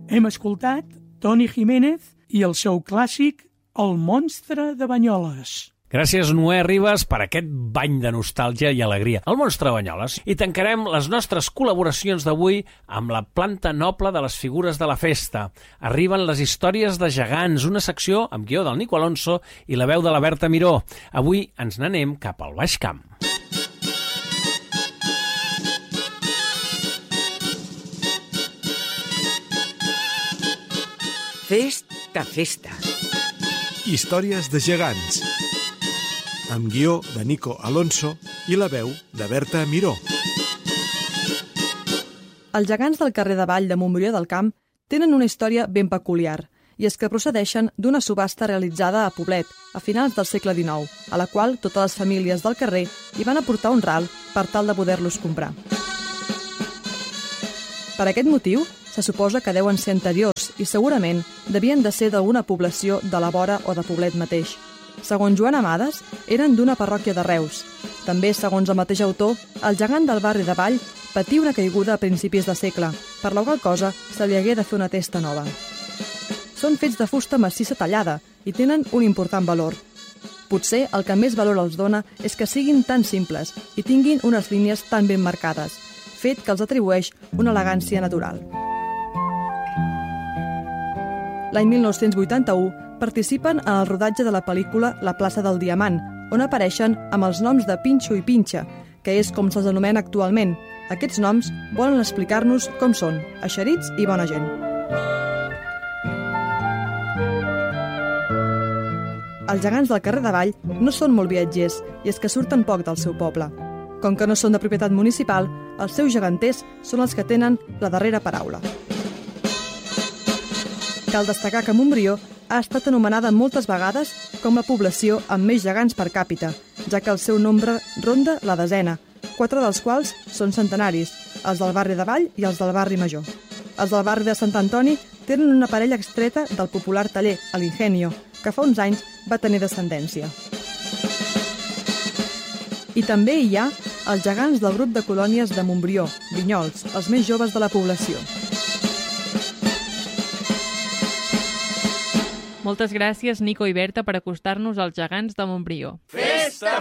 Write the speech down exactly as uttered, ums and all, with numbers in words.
Hem escoltat Toni Jiménez i el seu clàssic El monstre de Banyoles. Gràcies, Noé Ribas, per aquest bany de nostàlgia i alegria. El monstre de Banyoles. I tancarem les nostres col·laboracions d'avui amb la planta noble de les figures de la festa. Arriben les històries de gegants, una secció amb guió del Nico Alonso i la veu de la Berta Miró. Avui ens n'anem cap al Baix Camp. Festa, festa. Històries de gegants, amb guió de Nico Alonso i la veu de Berta Miró. Els gegants del carrer de Vall de Montbrió del Camp tenen una història ben peculiar, i és que procedeixen d'una subhasta realitzada a Poblet a finals del segle dinou, a la qual totes les famílies del carrer hi van aportar un ral per tal de poder-los comprar. Per aquest motiu, se suposa que deuen ser anteriors i segurament devien de ser d'alguna població de la vora o de Poblet mateix. Segons Joan Amades, eren d'una parròquia de Reus. També, segons el mateix autor, el gegant del barri de Vall patí una caiguda a principis de segle, per la qual cosa se li hagué de fer una testa nova. Són fets de fusta massissa tallada i tenen un important valor. Potser el que més valor els dona és que siguin tan simples i tinguin unes línies tan ben marcades, fet que els atribueix una elegància natural. L'any mil nou-cents vuitanta-u participen en el rodatge de la pel·lícula La plaça del Diamant, on apareixen amb els noms de Pinxo i Pinxa, que és com se'ls anomena actualment. Aquests noms volen explicar-nos com són, eixerits i bona gent. Els gegants del carrer de Vall no són molt viatgers i és que surten poc del seu poble. Com que no són de propietat municipal, els seus geganters són els que tenen la darrera paraula. Cal destacar que Montbrió ha estat anomenada moltes vegades com la població amb més gegants per càpita, ja que el seu nombre ronda la desena, quatre dels quals són centenaris, els del barri de Vall i els del barri Major. Els del barri de Sant Antoni tenen una parella extreta del popular taller, l'Ingenio, que fa uns anys va tenir descendència. I també hi ha els gegants del grup de colònies de Montbrió, Vinyols, els més joves de la població. Moltes gràcies, Nico i Berta, per acostar-nos als gegants de Montbrió. Festa!